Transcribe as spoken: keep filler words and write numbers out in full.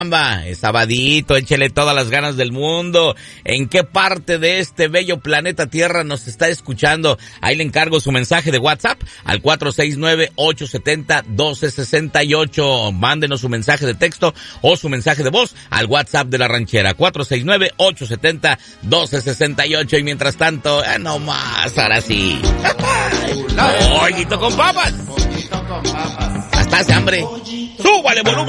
Es sabadito, échele todas las ganas del mundo. ¿En qué parte de este bello planeta Tierra nos está escuchando? Ahí le encargo su mensaje de WhatsApp al cuatro seis nueve, ocho siete cero, uno dos seis ocho. Mándenos su mensaje de texto o su mensaje de voz al WhatsApp de La Ranchera, cuatro seis nueve, ocho siete cero, uno dos seis ocho. Y mientras tanto, eh, no más, ahora sí. Pollito con papas. Hasta hace hambre. Súbale volumen.